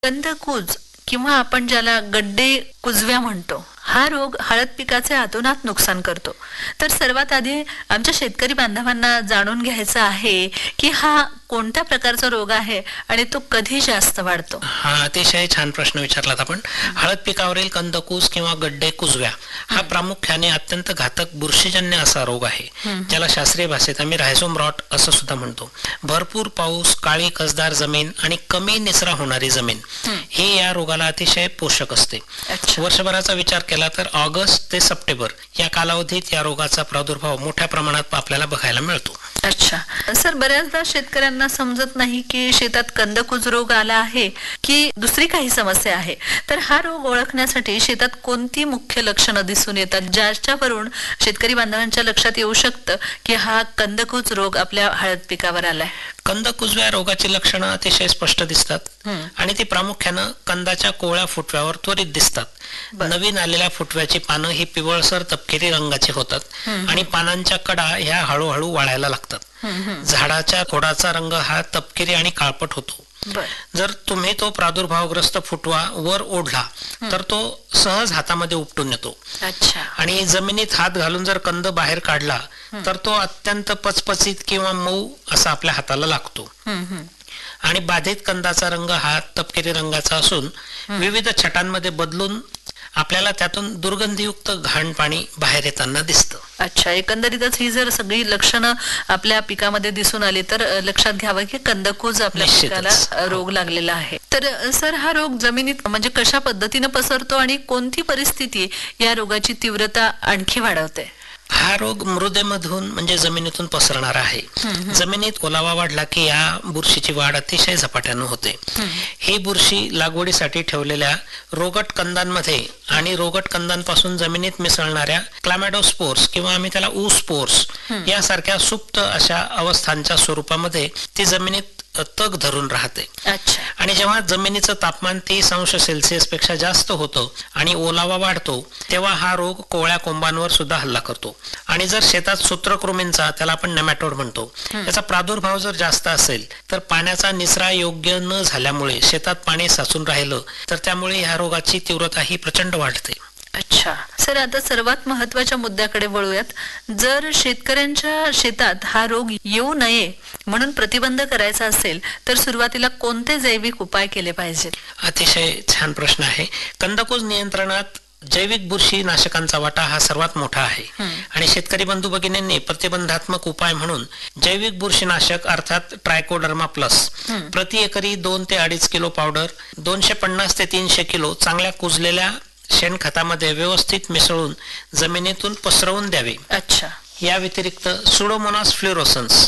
कंदकूज किंवा आपण ज्याला गड्डे कुजव्या म्हणतो, हा रोग हळद पिकाचे अतोनात नुकसान करतो. तर सर्वात आधी आमच्या शेतकरी बांधवांना जाणून घ्यायचं आहे की हा कोणत्या प्रकारचा रोग आहे आणि तो कधी जास्त वाढतो. हा अतिशय छान प्रश्न विचारलात आपण. हळद पिकावरील कंदकूज किंवा गड्डे कुजव्या हा प्रामुख्याने अत्यंत घातक बुरशीजन्य असा रोग आहे, ज्याला शास्त्रीय भाषेत आम्ही रायझोम रॉट असं सुद्धा म्हणतो. भरपूर पाऊस, काळी कसदार जमीन आणि कमी निचरा होणारी जमीन हे या रोगाला अतिशय पोषक असते. वर्षभराचा विचार केला तर ऑगस्ट ते सप्टेंबर या कालावधीत या रोगाचा प्रादुर्भाव मोठ्या प्रमाणात आपल्याला बघायला मिळतो. अच्छा सर, बऱ्याचदा शेतकऱ्यांना समजत नाही की शेतात कंदकूज रोग आला आहे की दुसरी काही समस्या आहे. तर हा रोग ओळखण्यासाठी शेतात कोणती मुख्य लक्षणं दिसून येतात ज्याच्यावरून शेतकरी बांधवांच्या लक्षात येऊ शकतं की हा कंदकूज रोग आपल्या हळद पिकावर आलाय? कंदकुजव्या रोगाची लक्षणं अतिशय स्पष्ट दिसतात आणि ती प्रामुख्यानं कंदाच्या कोवळ्या फुटव्यावर त्वरित दिसतात. नवीन आलेल्या फुटव्याची पानं ही पिवळसर तपकिरी रंगाची होतात आणि पानांच्या कडा ह्या हळूहळू वाळायला लागतात. झाडाच्या खोडाचा रंग हा तपकिरी आणि काळपट होतो. जर तुम्ही तो प्रादुर्भावग्रस्त फुटवा वर ओढला तर तो सहज हातामध्ये उपटून येतो आणि जमिनीत हात घालून जर कंद बाहेर काढला तर तो अत्यंत पचपचीत किंवा मऊ असा आपल्या हाताला लागतो. आणि बाधित कंदाचा रंग हा तपकिरी रंगाचा असून विविध छटांमध्ये बदलून आपल्याला त्यातून दुर्गंधीयुक्त घाण पाणी बाहेर येताना दिसतं. अच्छा, एकंदरीतच ही जर सगळी लक्षणं आपल्या पिकामध्ये दिसून आली तर लक्षात घ्यावं की कंदकूज आपल्या पिकाला रोग लागलेला आहे. तर सर, हा रोग जमिनीत म्हणजे कशा पद्धतीने पसरतो आणि कोणती परिस्थिती या रोगाची तीव्रता आणखी वाढवते? हा रोग मृदेमधून म्हणजे जमिनीतून पसरणारा आहे. जमिनीत ओलावा वाढला की या बुरशीची वाढ अतिशय झपाट्यानं होते. ही बुरशी लागवडीसाठी ठेवलेल्या रोगट कंदांमध्ये आणि रोगट कंदांपासून जमिनीत मिसळणाऱ्या क्लामॅडोस्पोर्स किंवा आम्ही त्याला ऊस्पोर्स यासारख्या सुप्त अशा अवस्थांच्या स्वरूपामध्ये ती जमिनीत तग धरून राहते. आणि जेव्हा जमिनीचं तापमान 30 अंश सेल्सिअस पेक्षा जास्त होतं आणि ओलावा वाढतो तेव्हा हा रोग कोवळ्या कोंबांवर सुद्धा हल्ला करतो. आणि जर शेतात सूत्रकृमींचा, त्याला आपण नेमॅटोड म्हणतो, याचा प्रादुर्भाव जर जास्त असेल तर पाण्याचा निचरा योग्य न झाल्यामुळे शेतात पाणी साचून राहिलं तर त्यामुळे ह्या रोगाची तीव्रता ही प्रचंड वाढते. अच्छा सर, आता सर्वात महत्वाच्या मुद्द्याकडे वळूयात. जर शेतकऱ्यांच्या शेतात हा रोग येऊ नये म्हणून प्रतिबंध करायचा असेल तर सुरुवातीला कोणते जैविक उपाय केले पाहिजेत? अतिशय छान प्रश्न आहे. कंदकूज नियंत्रणात जैविक बुरशीनाशकांचा वाटा हा सर्वात मोठा आहे आणि शेतकरी बंधू भगिनींनी प्रतिबंधात्मक उपाय म्हणून जैविक बुरशीनाशक अर्थात ट्रायकोडर्मा प्लस प्रति एकरी 2 ते 2.5 किलो पावडर 250 ते 300 किलो चांगल्या कुजलेल्या शेणखतामध्ये व्यवस्थित मिसळून जमिनीतून पसरवून द्यावे. या व्यतिरिक्त सुडोमोनास फ्लोरोसन्स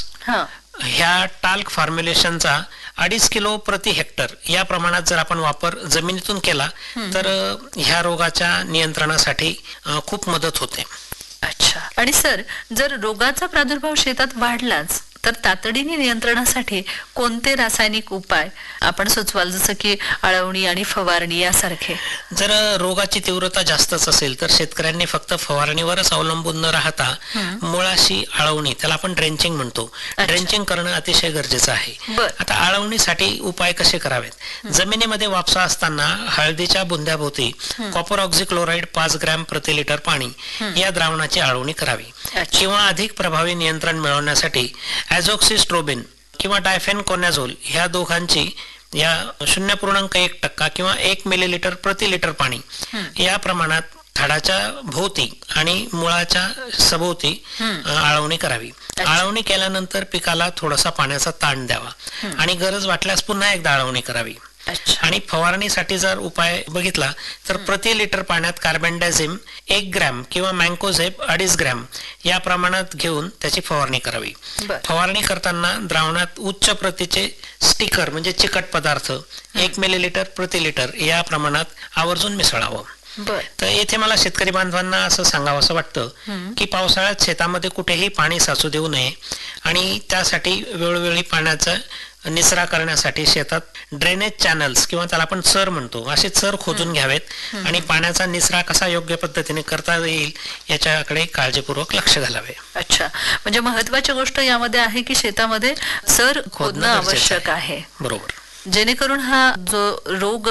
ह्या टाल्क फॉर्म्युलेशनचा 2.5 किलो प्रति हेक्टर या प्रमाणात जर आपण वापर जमिनीतून केला तर ह्या रोगाच्या नियंत्रणासाठी खूप मदत होते. अच्छा, आणि सर, जर रोगाचा प्रादुर्भाव शेतात वाढलाच तर तातडीने नियंत्रणासाठी कोणते रासायनिक उपाय आपण सुचवाल, जसं की आळवणी आणि फवारणी यासारखे? जर रोगाची तीव्रता जास्तच असेल तर शेतकऱ्यांनी फक्त फवारणीवरच अवलंबून न राहता मुळाशी आळवणी, त्याला आपण ड्रेंचिंग म्हणतो, ड्रेंचिंग करणं अतिशय गरजेचं आहे. आता आळवणीसाठी उपाय कसे करावेत? जमिनीमध्ये वापसा असताना हळदीच्या बुंद्याभोवती कॉपर ऑक्झिक्लोराइड 5 ग्रॅम प्रति लिटर पाणी या द्रावणाची आळवणी करावी. किंवा अधिक प्रभावी नियंत्रण मिळवण्यासाठी ॲझोक्सिस्ट्रोबिन किंवा डायफेनकोनॅझोल ह्या दोघांची या 0.1% किंवा 1 मिलीलिटर प्रति लिटर पाणी या प्रमाणात झाडाच्या भोवती आणि मुळाच्या सभोवती आळवणी करावी. आळवणी केल्यानंतर पिकाला थोडासा पाण्याचा ताण द्यावा आणि गरज वाटल्यास पुन्हा एकदा आळवणी करावी. आणि फवारणीसाठी जर उपाय बघितला तर प्रति लिटर पाण्यात कार्बेंडाझिम 1 ग्रॅम किंवा मँकोझेब 2.5 ग्रॅम या प्रमाणात घेऊन त्याची फवारणी करावी. फवारणी करताना द्रावणात उच्च प्रतीचे स्टिकर म्हणजे चिकट पदार्थ 1 मिलीलिटर प्रति लिटर या प्रमाणात आवर्जून मिसळावं. तर येथे मला शेतकरी बांधवांना असं सांगावं वाटतं की पावसाळ्यात शेतामध्ये कुठेही पाणी साचू देऊ नये आणि त्यासाठी वेळोवेळी पाण्याचा निचरा करण्यासाठी शेतात ड्रेनेज चॅनल्स किंवा त्याला आपण चर म्हणतो असे चर खोदून घ्यावेत आणि पाण्याचा निचरा कसा योग्य पद्धतीने करता येईल याच्याकडे काळजीपूर्वक लक्ष घालावे. अच्छा, म्हणजे महत्वाची गोष्ट यामध्ये आहे की शेतामध्ये चर खोदणं आवश्यक आहे. बरोबर, जेणेकरून हा जो रोग